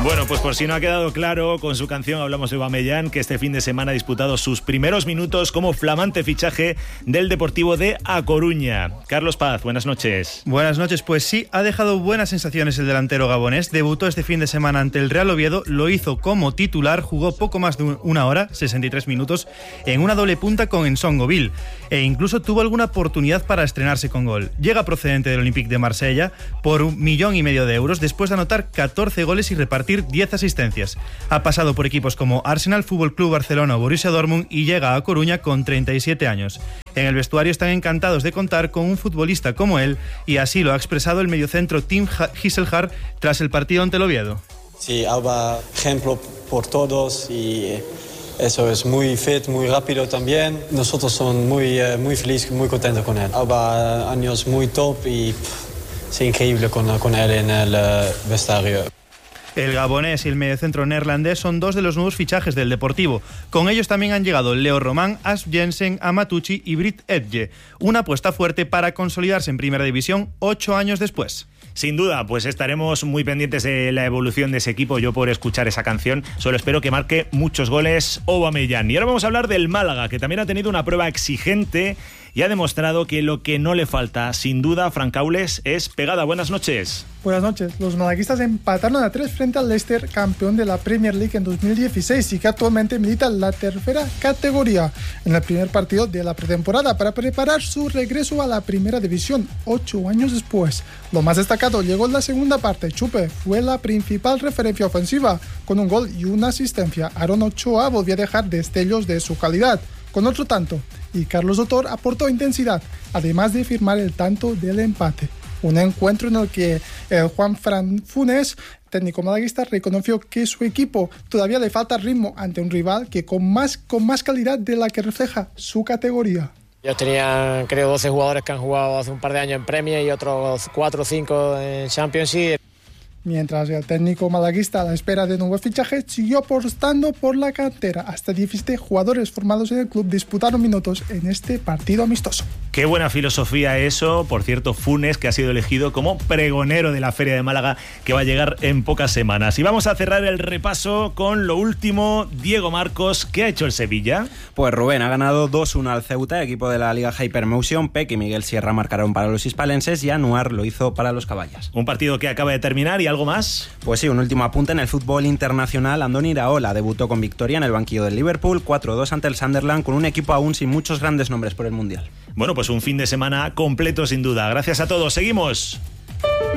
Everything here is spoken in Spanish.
Bueno, pues por si no ha quedado claro, con su canción hablamos de Aubameyang, que este fin de semana ha disputado sus primeros minutos como flamante fichaje del Deportivo de A Coruña. Carlos Paz, buenas noches. Buenas noches, pues sí, ha dejado buenas sensaciones el delantero gabonés. Debutó este fin de semana ante el Real Oviedo, lo hizo como titular, jugó poco más de una hora, 63 minutos, en una doble punta con Ensongoville, e incluso tuvo alguna oportunidad para estrenarse con gol. Llega procedente del Olympique de Marsella por 1,5 millones de euros, después de anotar 14 goles y repartir 10 asistencias. Ha pasado por equipos como Arsenal, Fútbol Club Barcelona o Borussia Dortmund y llega a Coruña con 37 años. En el vestuario están encantados de contar con un futbolista como él, y así lo ha expresado el mediocentro Tim Gisselhard tras el partido ante el Oviedo. Sí, Alba, ejemplo por todos, y eso es muy fit, muy rápido también. Nosotros somos muy felices, muy contentos con él. Alba, años muy top y es increíble con él en el vestuario. El gabonés y el mediocentro neerlandés son dos de los nuevos fichajes del Deportivo. Con ellos también han llegado Leo Román, As Jensen, Amatucci y Britt Edge. Una apuesta fuerte para consolidarse en Primera División 8 años después. Sin duda, pues estaremos muy pendientes de la evolución de ese equipo. Yo por escuchar esa canción solo espero que marque muchos goles Aubameyang. Y ahora vamos a hablar del Málaga, que también ha tenido una prueba exigente y ha demostrado que lo que no le falta, sin duda, Fran Caules, es pegada. Buenas noches. Buenas noches. Los malaguistas empataron a 3 frente al Leicester, campeón de la Premier League en 2016 y que actualmente milita en la tercera categoría, en el primer partido de la pretemporada para preparar su regreso a la Primera División 8 años después. Lo más destacado llegó en la segunda parte. Chupe fue la principal referencia ofensiva, con un gol y una asistencia. Aaron Ochoa volvió a dejar destellos de su calidad, con otro tanto, y Carlos Otor aportó intensidad, además de firmar el tanto del empate. Un encuentro en el que Juanfran Funes, técnico malaguista, reconoció que su equipo todavía le falta ritmo ante un rival que con más calidad de la que refleja su categoría. Ellos tenían, creo, 12 jugadores que han jugado hace un par de años en Premier y otros 4 o 5 en Championship. Mientras el técnico malaguista, a la espera de nuevo fichaje, siguió apostando por la cantera. Hasta 17 jugadores formados en el club disputaron minutos en este partido amistoso. Qué buena filosofía eso. Por cierto, Funes, que ha sido elegido como pregonero de la Feria de Málaga, que va a llegar en pocas semanas. Y vamos a cerrar el repaso con lo último. Diego Marcos, ¿qué ha hecho el Sevilla? Pues Rubén ha ganado 2-1 al Ceuta, equipo de la Liga Hypermotion. Peck y Miguel Sierra marcaron para los hispalenses y Anuar lo hizo para los caballas. Un partido que acaba de terminar. ¿Y algo más? Pues sí, un último apunte en el fútbol internacional. Andoni Iraola debutó con victoria en el banquillo del Liverpool, 4-2 ante el Sunderland, con un equipo aún sin muchos grandes nombres por el Mundial. Bueno, pues un fin de semana completo sin duda. Gracias a todos. Seguimos.